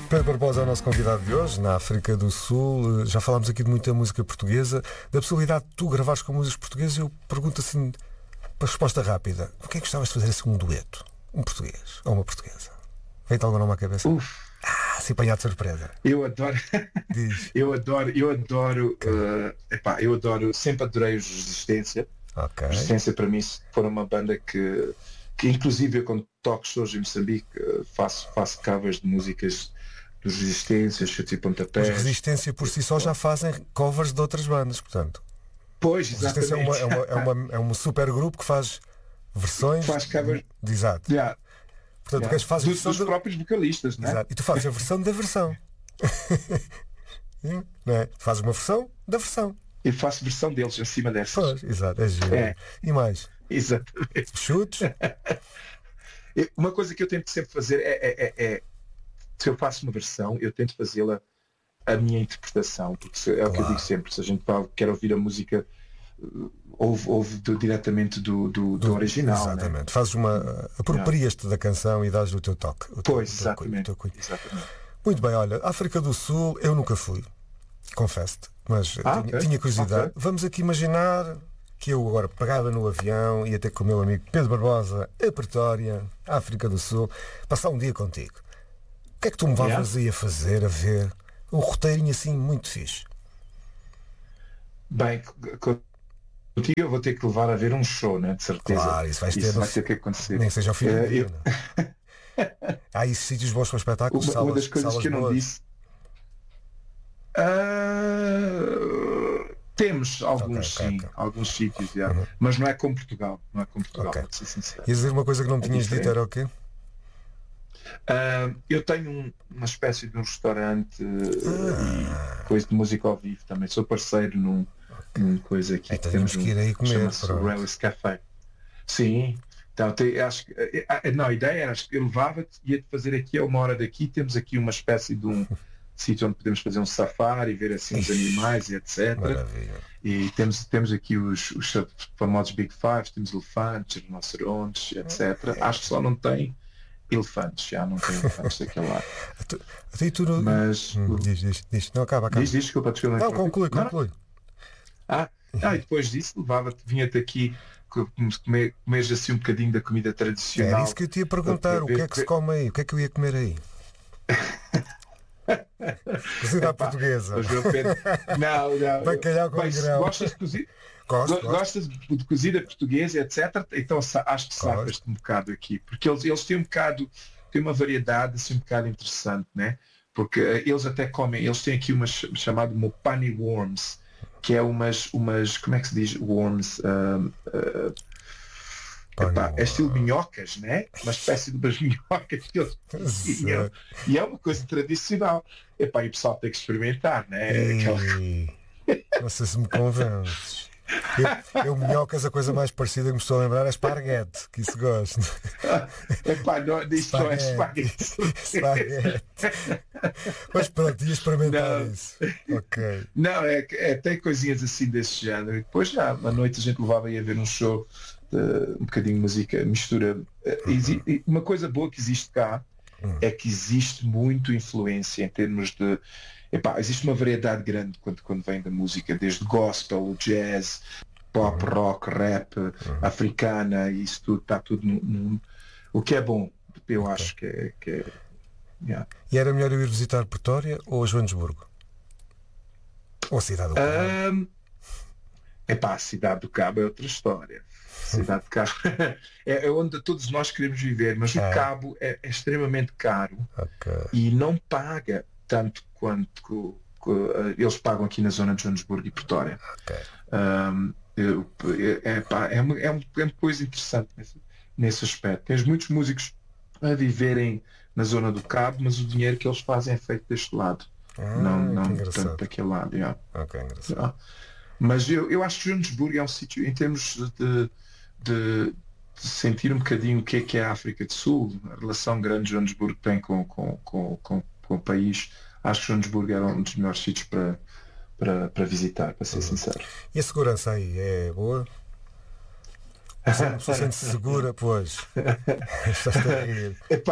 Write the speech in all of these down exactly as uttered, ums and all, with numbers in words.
Pedro Barbosa é o nosso convidado de hoje, na África do Sul. Já falámos aqui de muita música portuguesa. Da possibilidade de tu gravares com músicos portugueses, eu pergunto assim, para resposta rápida, o que é que gostavas de fazer assim um dueto? Um português ou uma portuguesa? Vem-te algum nome à cabeça? Uf. Ah, se apanhar de surpresa. Eu adoro, eu adoro, eu adoro, okay. uh, epá, eu adoro, sempre adorei os Resistência. Okay. Resistência para mim foram uma banda que, que inclusive eu quando toco shows em Moçambique faço, faço covers de músicas dos Resistência, chutes e pontapés. Mas Resistência por si só já fazem covers de outras bandas, portanto. Pois, exatamente. É uma, é, uma, é, uma, é um super grupo que faz versões. Faz covers. De, exato. Yeah. Portanto, yeah. tu fazes dos, dos de... próprios vocalistas, não é? Exato. E tu fazes a versão da versão. Não é? Tu fazes uma versão da versão. Eu faço versão deles em cima dessas. Pois, exato, é giro. É. E mais? Exatamente. Chutes? Uma coisa que eu tento sempre fazer é, é, é, é se eu faço uma versão, eu tento fazê-la a minha interpretação, porque se, é claro. O que eu digo sempre, se a gente quer ouvir a música, ouve, ouve do, diretamente do, do, do, do original. Exatamente. Né? Fazes uma. Aproprias-te da canção e dás o teu toque. O pois, teu, exatamente, o teu exatamente. Muito bem, olha, África do Sul, eu nunca fui, confesso-te, mas ah, tinha, okay. tinha curiosidade. Okay. Vamos aqui imaginar que eu agora pegava no avião, ia ter com o meu amigo Pedro Barbosa a Pretória, África do Sul, passar um dia contigo. O que é que tu me levavas yeah. aí a fazer, a ver? Um roteirinho assim muito fixe. Bem, contigo eu vou ter que levar a ver um show, né? De certeza. Claro, isso, vais ter, isso vai ter que acontecer. Nem seja ao fim do uh, dia. eu... Há aí sítios bons para espetáculos, uma, salas, uma das coisas salas que eu não boas. disse. Uh... Temos alguns, okay, okay, sim, okay. alguns sítios, já. Uhum. Mas não é como Portugal, não é como Portugal, okay. Para ser sincero. Ias dizer uma coisa que não me é tinhas diferente. dito, era o quê? Uh, eu tenho um, uma espécie de um restaurante ah. e coisa de música ao vivo também. Sou parceiro num, okay. num coisa aqui. Então temos que ir aí comer. Chama-se Relics Café. Sim. Então, te, acho que, a, não, a ideia era, acho que eu levava-te, ia-te fazer aqui a uma hora daqui, temos aqui uma espécie de um sítio onde podemos fazer um safari, ver assim os animais e etcétera. Maravilha. E temos, temos aqui os, os famosos Big Five, temos elefantes, rinocerontes, etcétera. É. Acho que só não tem elefantes, já não tem elefantes daquele lado. Tu, tu não... Mas hum, diz, diz, diz, não acaba, acaba. Diz, diz, desculpa, desculpa. Não, conclui, conclui. Ah, ah, e depois disso levava-te, vinha-te aqui comer, comeres assim um bocadinho da comida tradicional. Era isso que eu te ia perguntar, o que é que se come aí? O que é que eu ia comer aí? Cozida à portuguesa. Pedro, não, não. Bacalhau com Mas, grão. Gostas de cozida? Gosto, Gostas gosto. de cozida portuguesa, etcétera. Então acho que safas-te um bocado aqui. Porque eles, eles têm um bocado, têm uma variedade assim um bocado interessante, né? Porque uh, eles até comem, eles têm aqui uma chamada Mopani Worms, que é umas, umas, como é que se diz worms? Uh, uh, Epá, é estilo minhocas, né? Uma espécie de umas minhocas que eles cozinham. E é uma coisa tradicional. Epá, e o pessoal tem que experimentar, né? E... Aquela... Não sei se me convences. Eu, eu minhocas, a coisa mais parecida que me estou a lembrar é esparguete, que isso gosto. Epá, não, isto não é esparguete. Esparguete. Mas pronto, ia experimentar não. isso. Ok. Não, é, é, tem coisinhas assim desse género. E depois já, à noite a gente levava e ia ver um show. Uh, um bocadinho de música, mistura. Uh, exi- uma coisa boa que existe cá uhum. é que existe muito influência em termos de. Epá, existe uma variedade grande quando, quando vem da música, desde gospel, jazz, pop, uhum. rock, rap, uhum. africana, e isso tudo está tudo no, no, o que é bom, eu okay. acho que é. Que é yeah. E era melhor eu ir visitar Pretória ou Joanesburgo? Ou a cidade do Cabo? Um, epá, a cidade do Cabo é outra história. Cidade de Cabo é onde todos nós queremos viver, mas é. o Cabo é, é extremamente caro okay. e não paga tanto quanto que, uh, eles pagam aqui na zona de Joanesburgo e Pretória. Okay. Um, é, é, pá, é, uma, é, uma, é uma coisa interessante nesse, nesse aspecto. Tens muitos músicos a viverem na zona do Cabo, mas o dinheiro que eles fazem é feito deste lado, ah, não, não tanto daquele lado. Yeah. Okay, engraçado. Yeah. Mas eu, eu acho que Joanesburgo é um sítio, em termos de De, de sentir um bocadinho o que é que é a África do Sul, a relação grande que Joanesburgo tem com, com, com, com, com o país. Acho que Joanesburgo era um dos melhores sítios para, para, para visitar, para ser uhum. sincero. E a segurança aí é boa? A pessoa sente-se segura, pois. Estás a rir. Epá,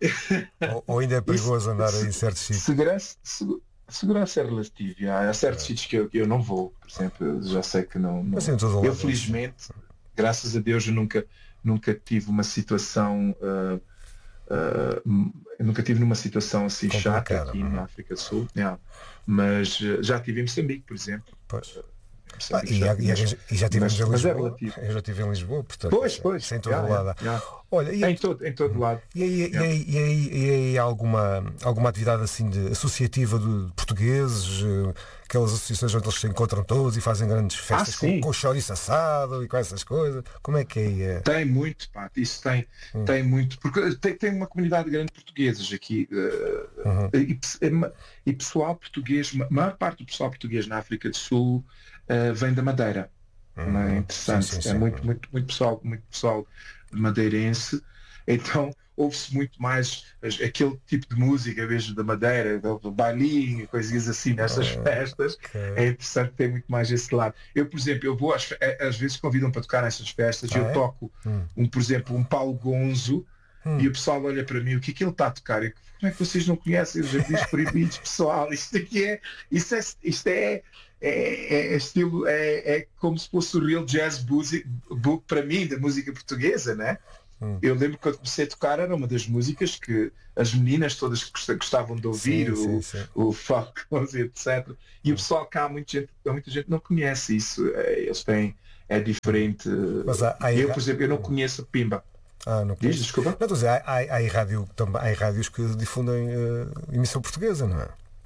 ou, ou ainda é perigoso Isso, andar aí em certos sítios? Segurança, segurança é relativa. Há certos é. sítios que eu, que eu não vou, por exemplo, já sei que não. não. Assim, eu felizmente, graças a Deus, eu nunca, nunca tive uma situação. Uh, uh, eu nunca tive numa situação assim chata aqui na África do Sul. Yeah. Mas uh, já tive em Moçambique, por exemplo. Pois. Ah, e, já, e, e já tivemos em Lisboa. É eu já estive em Lisboa, portanto, pois, pois, sem todo yeah, o lado. Yeah. Olha, e, em, todo, em todo lado. E aí, yeah. e aí, e aí, e aí alguma, alguma atividade assim de, associativa de portugueses, aquelas associações onde eles se encontram todos e fazem grandes festas ah, com, com chouriço assado e com essas coisas? Como é que é? Tem muito, pá, isso tem, hum. tem muito, porque tem, tem uma comunidade grande de portugueses aqui uh, uhum. e, e pessoal português, a maior parte do pessoal português na África do Sul Uh, vem da Madeira. Uhum. É interessante. Sim, sim, sim. É muito, muito, muito pessoal, muito pessoal madeirense. Então ouve-se muito mais aquele tipo de música mesmo da Madeira, do bailinho, coisinhas assim nessas oh, festas. Okay. É interessante ter muito mais esse lado. Eu, por exemplo, eu vou às, às vezes convidam para tocar nessas festas e ah, eu é? toco hum. um, por exemplo, um Paulo Gonzo hum. e o pessoal olha para mim, o que é que ele está a tocar? Eu, como é que vocês não conhecem os jardins proibidos, pessoal? Isto aqui é, isto é, isto é É, é, é estilo, é, é como se fosse o real jazz music, book para mim, da música portuguesa, né? Hum. Eu lembro que quando comecei a tocar era uma das músicas que as meninas todas gostavam de ouvir, sim, o, sim, sim. o funk, etcétera. E hum. o pessoal cá, muita gente, muita gente não conhece isso. Eles têm, é diferente. Mas há, há, eu, por exemplo, eu não conheço Pimba. Ah, não Diz, desculpa? Não, dizer, há, há, há, rádio, há rádios que difundem uh, emissão portuguesa, não é?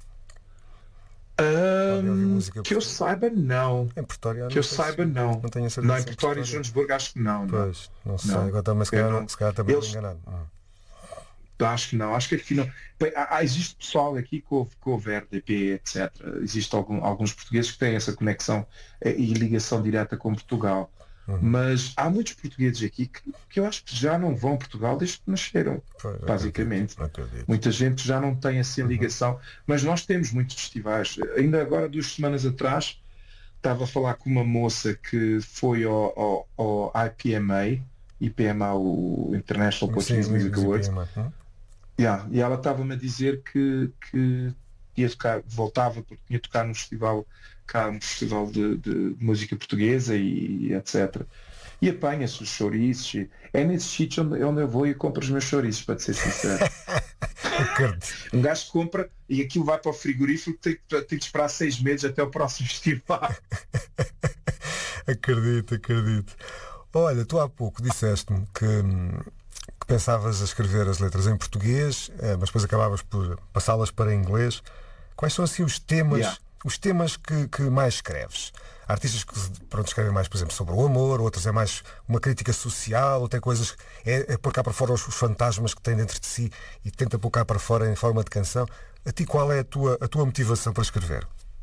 Um, que eu saiba não. Em Pretória, que eu saiba não. Não tenho certeza. Não, em Pretória e Joanesburgo acho que não. Pois, não, não sei. Não. Agora também se calhar, não, se calhar também eles... estou enganado. Hum. Acho que não. Acho que aqui não. Há, existe pessoal aqui com, com o R D P, etcétera. Existe algum, alguns portugueses que têm essa conexão e ligação direta com Portugal. Uhum. Mas há muitos portugueses aqui que, que eu acho que já não vão a Portugal desde que nasceram, pois, basicamente. Acredito, acredito. Muita gente já não tem assim uhum. ligação, mas nós temos muitos festivais. Ainda agora, duas semanas atrás, estava a falar com uma moça que foi ao, ao, ao I P M A, I P M A, o International Portuguese Music Awards, uhum. yeah, e ela estava-me a dizer que, que ia tocar, voltava porque tinha tocar num festival cá, um festival de, de música portuguesa e etcétera. E apanha-se os chouriços. E é nesse sítio onde, onde eu vou e compro os meus chouriços, para te ser sincero. Um gajo compra e aquilo vai para o frigorífico, tem, tem que esperar seis meses até o próximo festival. Acredito, acredito. Olha, tu há pouco disseste-me que, que pensavas a escrever as letras em português, mas depois acabavas por passá-las para inglês. Quais são assim os temas... Yeah. Os temas que, que mais escreves? Há artistas que pronto, escrevem mais, por exemplo, sobre o amor, outros é mais uma crítica social, ou tem coisas, é, é pôr cá para fora os, os fantasmas que tem dentro de si e tenta pôr cá para fora em forma de canção. A ti qual é a tua, a tua motivação para escrever?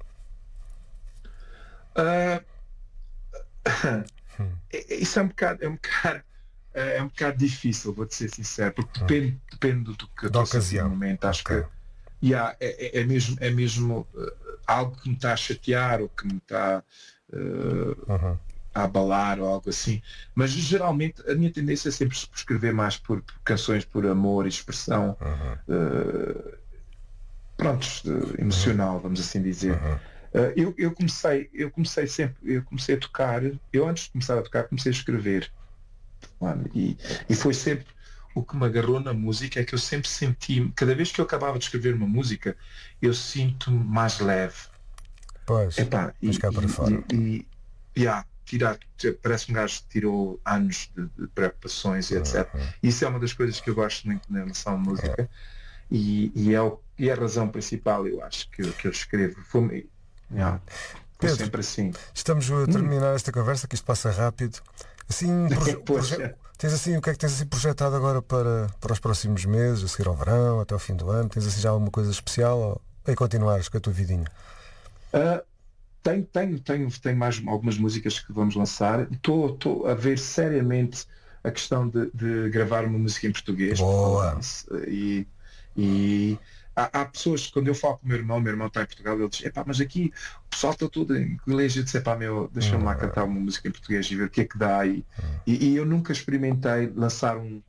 Uh... hum. Isso é um bocado, é um bocado, é um bocado difícil, vou-te ser sincero, porque depende, hum. depende do que eu estou a sentir no momento. Acho okay. que yeah, é, é mesmo, é mesmo uh, algo que me está a chatear ou que me está uh, uhum. a abalar ou algo assim. Mas geralmente a minha tendência é sempre escrever mais por, por canções por amor e expressão uhum. uh, pronto, uh, emocional, uhum. vamos assim dizer. Uhum. Uh, eu, eu comecei, eu comecei sempre, eu comecei a tocar, eu antes de começar a tocar comecei a escrever. Mano, e, e foi sempre o que me agarrou na música é que eu sempre senti, cada vez que eu acabava de escrever uma música, eu sinto-me mais leve. Pois, Epá, e, cá para e, fora. E, e yeah, tirar, parece que um gajo tirou anos de, de preocupações e etcétera. Uhum. Isso é uma das coisas que eu gosto muito na relação à música. Uhum. E, e, é o, e é a razão principal, eu acho, que, que eu escrevo. Foi, yeah, foi Pedro, sempre assim. Estamos a terminar hum. esta conversa, que isto passa rápido. Assim, proje proje tens assim, o que é que tens assim projetado agora para, para os próximos meses, a seguir ao verão, até ao fim do ano? Tens assim já alguma coisa especial ou aí continuares com a tua vidinha? Uh, tenho, tenho, tenho, tenho mais algumas músicas que vamos lançar. Estou a ver seriamente a questão de, de gravar uma música em português. Boa! E, e há, há pessoas, quando eu falo com o meu irmão, meu irmão está em Portugal, ele diz, epá, mas aqui o pessoal está todo em inglês, eu disse, epá, meu, deixa-me hum. lá cantar uma música em português e ver o que é que dá. E, hum. e, e eu nunca experimentei lançar um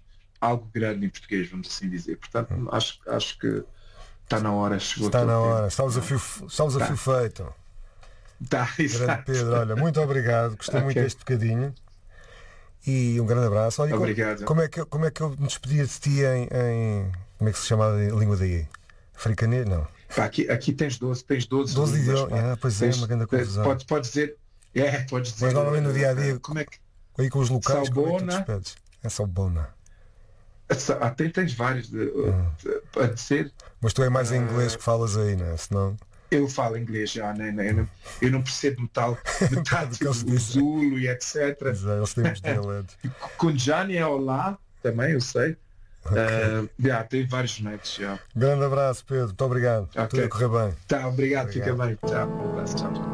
algo grande em português, vamos assim dizer. Portanto, hum. acho, acho que está na hora, chegou Está na hora, está o desafio, está o desafio tá. feito. Tá, grande Pedro, olha, muito obrigado, gostei okay. muito deste bocadinho. E um grande abraço. Olha, obrigado. Como é, que, como é que eu me despedia de ti em, em como é que se chama a língua daí? Africanês? Não. Pá, aqui, aqui tens doze, tens doze, doze idiomas. Ah, pois tens, é, uma grande confusão. Pode, pode dizer, é, podes dizer. Mas normalmente no dia a dia, como é que aí com os locais, Salbona. Como é que tu despedes? É Salbona. Ah, tem, tens vários de, hum. de, de ser. Mas tu é mais em inglês que falas aí, não é? Senão... Eu falo inglês já, né? eu, não, eu não percebo metade, metade do Zulu e etcétera. Exato, eles têm os dialetos. Com Johnny é olá, também eu sei. Okay. Uh, yeah, tem vários netos já. Grande abraço, Pedro. Muito obrigado. Okay. Tudo a correr bem. Tá, obrigado, obrigado. Fica bem. Tchau. Um abraço, tchau.